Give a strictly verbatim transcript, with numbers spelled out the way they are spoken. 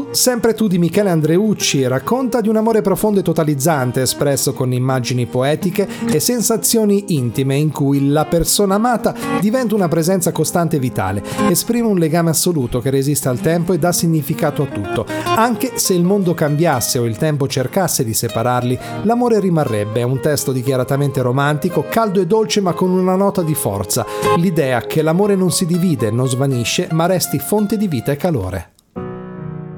Sempre tu di Michele Andreucci racconta di un amore profondo e totalizzante espresso con immagini poetiche e sensazioni intime in cui la persona amata diventa una presenza costante e vitale, esprime un legame assoluto che resiste al tempo e dà significato a tutto. Anche se il mondo cambiasse o il tempo cercasse di separarli, l'amore rimarrebbe. È un testo dichiaratamente romantico, caldo e dolce ma con una nota di forza, l'idea che l'amore non si divide, non svanisce, ma resti fonte di vita e calore.